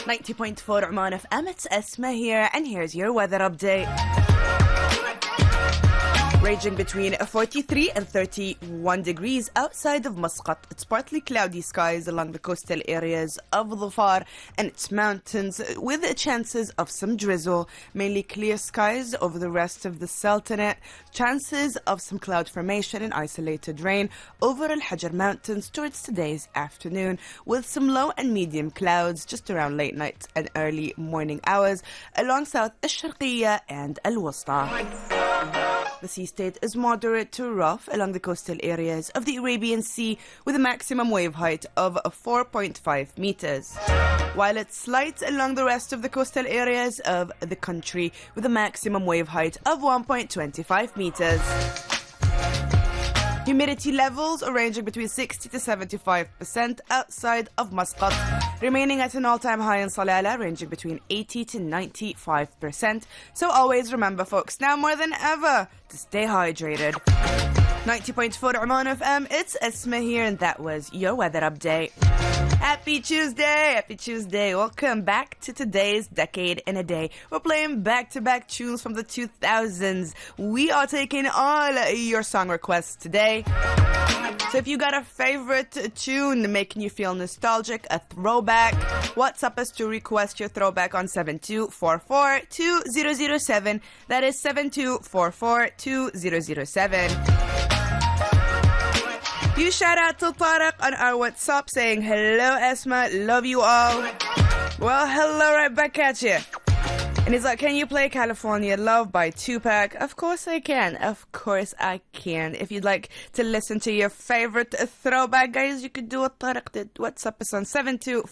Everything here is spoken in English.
90.4 Oman FM, it's Esma here, and here's your weather update. Ranging between 43 and 31 degrees outside of Muscat. It's partly cloudy skies along the coastal areas of Dhofar and its mountains with chances of some drizzle. Mainly clear skies over the rest of the Sultanate. Chances of some cloud formation and isolated rain over Al-Hajar Mountains towards today's afternoon, with some low and medium clouds just around late night and early morning hours along South Al-Sharqiyya and Al-Wusta. The sea state is moderate to rough along the coastal areas of the Arabian Sea with a maximum wave height of 4.5 meters, while it's slight along the rest of the coastal areas of the country with a maximum wave height of 1.25 meters. Humidity levels are ranging between 60 to 75% outside of Muscat, remaining at an all-time high in Salalah, ranging between 80 to 95%. So always remember, folks, now more than ever, to stay hydrated. 90.4 Oman FM, it's Esma here, and that was your weather update. Happy Tuesday. Welcome back to today's Decade in a Day. We're playing back-to-back tunes from the 2000s. We are taking all your song requests today. So if you got a favorite tune making you feel nostalgic, a throwback, WhatsApp us to request your throwback on 7244-2007. That is 7244-2007. You shout out to Tariq on our WhatsApp saying, hello Esma, love you all. Well, hello right back at you. And he's like, can you play California Love by Tupac? Of course I can. If you'd like to listen to your favorite throwback, guys, you could do what Tariq did. WhatsApp us on 7244